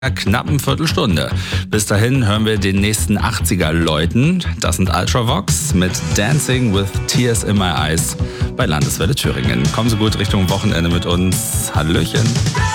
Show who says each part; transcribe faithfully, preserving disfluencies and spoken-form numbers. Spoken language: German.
Speaker 1: einer knappen Viertelstunde. Bis dahin hören wir den nächsten achtziger-Leuten. Das sind Ultravox mit Dancing with Tears in My Eyes bei Landeswelle Thüringen. Kommen Sie gut Richtung Wochenende mit uns. Hallöchen.